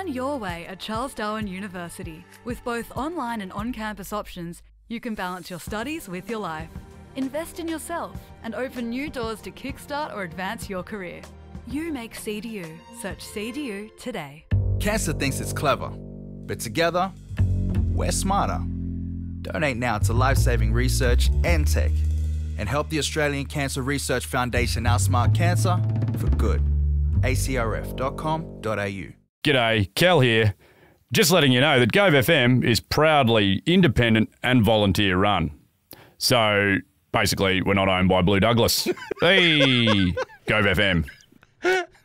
Learn your way at Charles Darwin University. With both online and on-campus options, you can balance your studies with your life. Invest in yourself and open new doors to kickstart or advance your career. You make CDU. Search CDU today. Cancer thinks it's clever, but together, we're smarter. Donate now to life-saving research and tech and help the Australian Cancer Research Foundation outsmart cancer for good. acrf.com.au. G'day, Cal here. Just letting you know that Gove FM is proudly independent and volunteer run. So, basically, we're not owned by Blue Douglas. Hey, Gove FM.